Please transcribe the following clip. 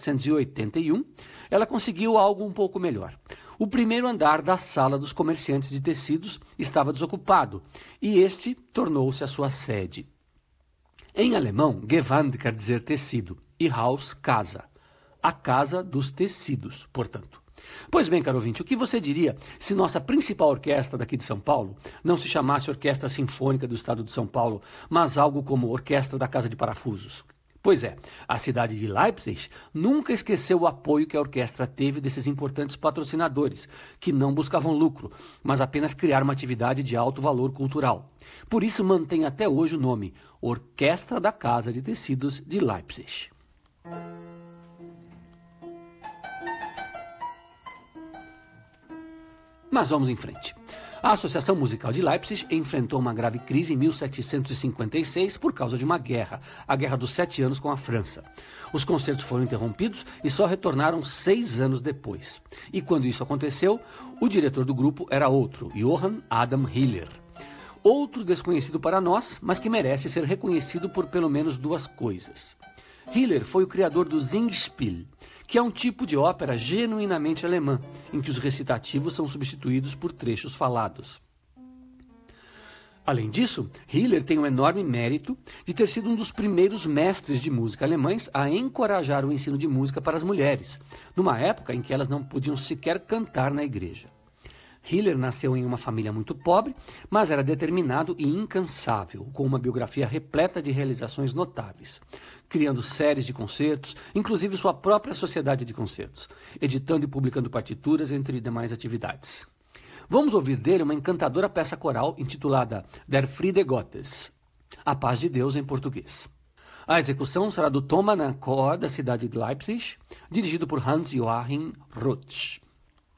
1781, ela conseguiu algo um pouco melhor. O primeiro andar da sala dos comerciantes de tecidos estava desocupado e este tornou-se a sua sede. Em alemão, Gewand quer dizer tecido e Haus, casa. A casa dos tecidos, portanto. Pois bem, caro ouvinte, o que você diria se nossa principal orquestra daqui de São Paulo não se chamasse Orquestra Sinfônica do Estado de São Paulo, mas algo como Orquestra da Casa de Parafusos? Pois é, a cidade de Leipzig nunca esqueceu o apoio que a orquestra teve desses importantes patrocinadores, que não buscavam lucro, mas apenas criar uma atividade de alto valor cultural. Por isso mantém até hoje o nome Orquestra da Casa de Tecidos de Leipzig. Mas vamos em frente. A Associação Musical de Leipzig enfrentou uma grave crise em 1756 por causa de uma guerra, a Guerra dos 7 Anos com a França. Os concertos foram interrompidos e só retornaram 6 anos depois. E quando isso aconteceu, o diretor do grupo era outro, Johann Adam Hiller. Outro desconhecido para nós, mas que merece ser reconhecido por pelo menos 2 coisas. Hiller foi o criador do Singspiel, que é um tipo de ópera genuinamente alemã, em que os recitativos são substituídos por trechos falados. Além disso, Hiller tem o enorme mérito de ter sido um dos primeiros mestres de música alemães a encorajar o ensino de música para as mulheres, numa época em que elas não podiam sequer cantar na igreja. Hiller nasceu em uma família muito pobre, mas era determinado e incansável, com uma biografia repleta de realizações notáveis, criando séries de concertos, inclusive sua própria sociedade de concertos, editando e publicando partituras, entre demais atividades. Vamos ouvir dele uma encantadora peça coral intitulada Der Friede Gottes, A Paz de Deus em português. A execução será do Thomaner Chor da cidade de Leipzig, dirigido por Hans-Joachim Rutsch.